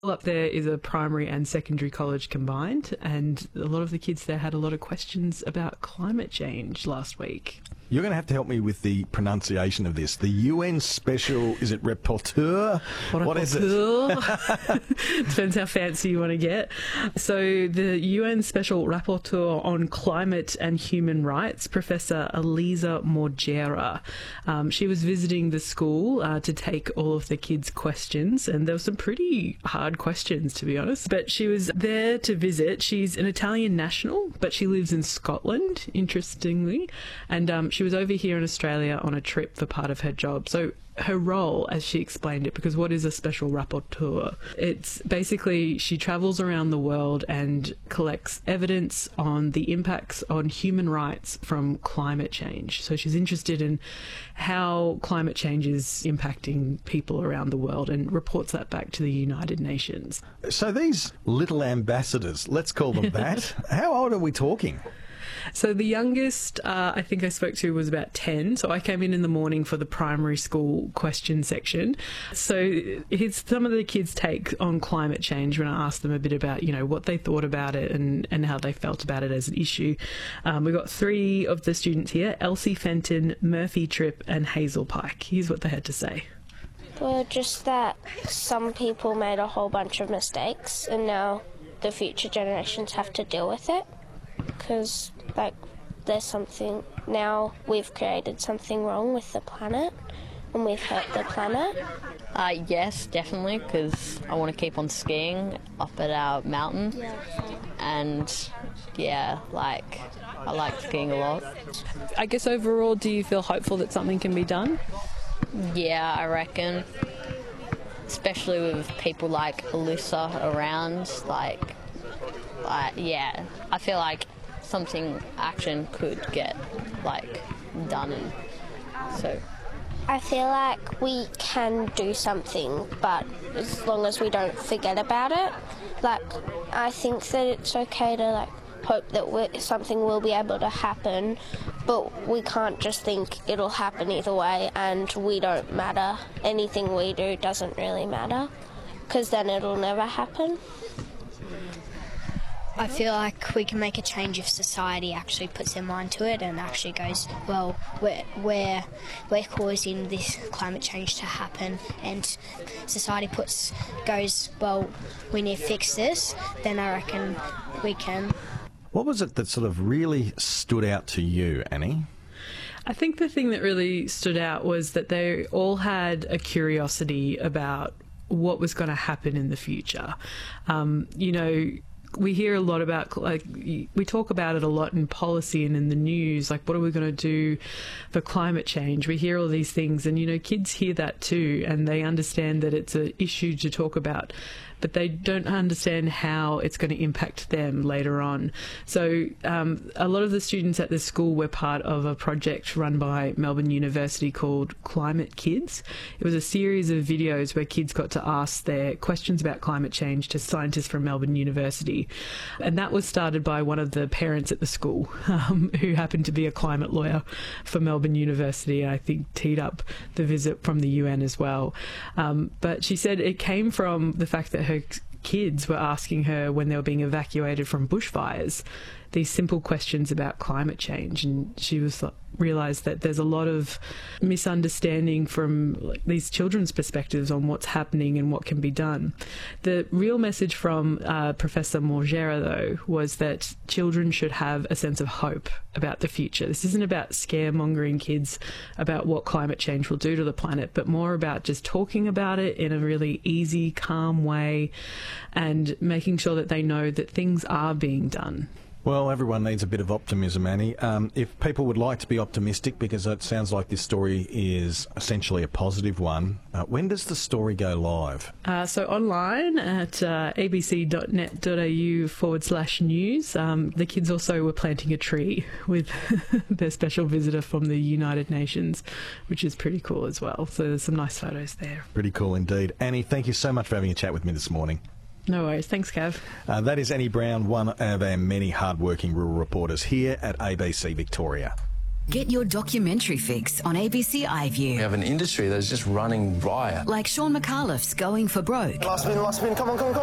Up there is a primary and secondary college combined, and a lot of the kids there had a lot of questions about climate change last week. You're going to have to help me with the pronunciation of this. The UN Special, is it Rapporteur? What is it? Depends how fancy you want to get. So the UN Special Rapporteur on Climate and Human Rights, Professor Elisa Morgera. She was visiting the school to take all of the kids' questions, and there were some pretty hard questions, to be honest. But she was there to visit. She's an Italian national, but she lives in Scotland, interestingly, and she was over here in Australia on a trip for part of her job. So her role, as she explained it, because what is a special rapporteur? It's basically she travels around the world and collects evidence on the impacts on human rights from climate change. So she's interested in how climate change is impacting people around the world and reports that back to the United Nations. So these little ambassadors, let's call them that, how old are we talking? So the youngest I think I spoke to was about 10. So I came in the morning for the primary school question section. So here's some of the kids' take on climate change when I asked them a bit about, you know, what they thought about it and how they felt about it as an issue. We've got 3 of the students here, Elsie Fenton, Murphy Tripp and Hazel Pike. Here's what they had to say. Well, just that some people made a whole bunch of mistakes and now the future generations have to deal with it. Because, there's something, now we've created something wrong with the planet and we've hurt the planet. Yes, definitely, because I want to keep on skiing up at our mountain. Yeah. And, I like skiing a lot. I guess overall, do you feel hopeful that something can be done? Yeah, I reckon. Especially with people like Alyssa around, I feel like action could get done, and so I feel like we can do something, but as long as we don't forget about it, I think that it's okay to hope that something will be able to happen, but we can't just think it'll happen either way and we don't matter. Anything we do doesn't really matter, because then it'll never happen. I feel like we can make a change if society actually puts their mind to it and actually goes, well, we're causing this climate change to happen, and society goes, well, we need to fix this, then I reckon we can. What was it that sort of really stood out to you, Annie? I think the thing that really stood out was that they all had a curiosity about what was going to happen in the future. We hear a lot about, we talk about it a lot in policy and in the news, what are we going to do for climate change? We hear all these things and, kids hear that too, and they understand that it's an issue to talk about, but they don't understand how it's going to impact them later on. So a lot of the students at this school were part of a project run by Melbourne University called Climate Kids. It was a series of videos where kids got to ask their questions about climate change to scientists from Melbourne University. And that was started by one of the parents at the school who happened to be a climate lawyer for Melbourne University, and I think teed up the visit from the UN as well. But she said it came from the fact that her kids were asking her when they were being evacuated from bushfires these simple questions about climate change, and she realised that there's a lot of misunderstanding from these children's perspectives on what's happening and what can be done. The real message from Professor Morgera, though, was that children should have a sense of hope about the future. This isn't about scaremongering kids about what climate change will do to the planet, but more about just talking about it in a really easy, calm way and making sure that they know that things are being done. Well, everyone needs a bit of optimism, Annie. If people would like to be optimistic, because it sounds like this story is essentially a positive one, when does the story go live? So online at abc.net.au/news. The kids also were planting a tree with their special visitor from the United Nations, which is pretty cool as well. So there's some nice photos there. Pretty cool indeed. Annie, thank you so much for having a chat with me this morning. No worries. Thanks, Cav. That is Annie Brown, one of our many hard-working rural reporters here at ABC Victoria. Get your documentary fix on ABC iView. We have an industry that's just running riot. Like Sean McAuliffe's Going for Broke. Last spin, come on.